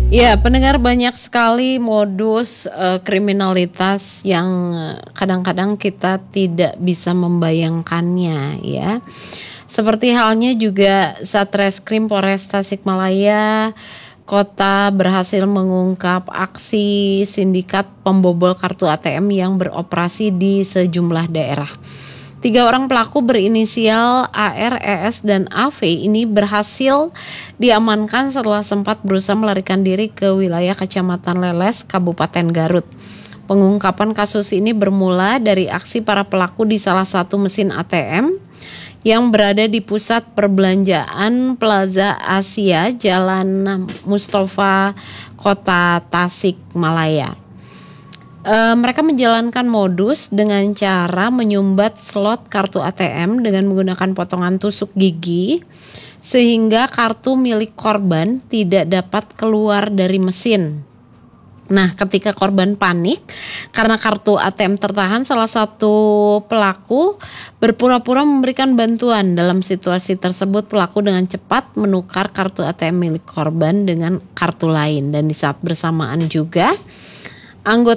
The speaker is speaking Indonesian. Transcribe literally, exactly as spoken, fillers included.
Ya, pendengar, banyak sekali modus uh, kriminalitas yang uh, kadang-kadang kita tidak bisa membayangkannya ya. Seperti halnya juga Satreskrim Polres Tasikmalaya Kota berhasil mengungkap aksi sindikat pembobol kartu A T M yang beroperasi di sejumlah daerah. Tiga orang pelaku berinisial A R, E S, dan A V ini berhasil diamankan setelah sempat berusaha melarikan diri ke wilayah Kecamatan Leles, Kabupaten Garut. Pengungkapan kasus ini bermula dari aksi para pelaku di salah satu mesin A T M yang berada di pusat perbelanjaan Plaza Asia, Jalan Mustafa, Kota Tasikmalaya. E, mereka menjalankan modus dengan cara menyumbat slot kartu A T M dengan menggunakan potongan tusuk gigi sehingga kartu milik korban tidak dapat keluar dari mesin. Nah, ketika korban panik karena kartu A T M tertahan, salah satu pelaku berpura-pura memberikan bantuan. Dalam situasi tersebut, pelaku dengan cepat menukar kartu A T M milik korban dengan kartu lain, dan di saat bersamaan juga anggota